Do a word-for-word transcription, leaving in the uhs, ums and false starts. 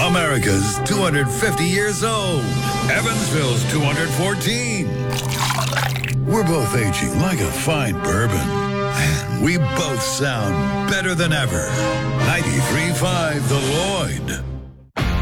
America's two hundred fifty years old. Evansville's two hundred fourteen. We're both aging like a fine bourbon. And we both sound better than ever. ninety-three point five The Lloyd.